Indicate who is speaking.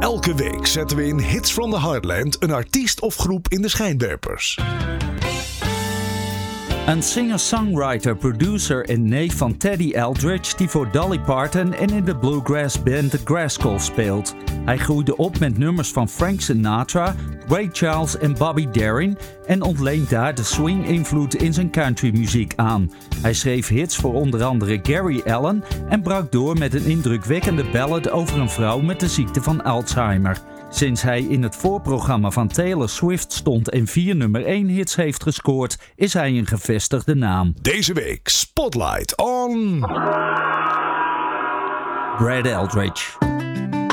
Speaker 1: Elke week zetten we in Hits from the Heartland een artiest of groep in de schijnwerpers.
Speaker 2: Een singer-songwriter, producer en neef van Teddy Eldridge die voor Dolly Parton en in de bluegrass band The Graskels speelt. Hij groeide op met nummers van Frank Sinatra, Ray Charles en Bobby Darin en ontleent daar de swing-invloed in zijn countrymuziek aan. Hij schreef hits voor onder andere Gary Allan en brak door met een indrukwekkende ballad over een vrouw met de ziekte van Alzheimer. Sinds hij in het voorprogramma van Taylor Swift stond en 4 nummer 1 hits heeft gescoord, is hij een gevestigde naam.
Speaker 1: Deze week Spotlight on...
Speaker 2: Brad Eldridge.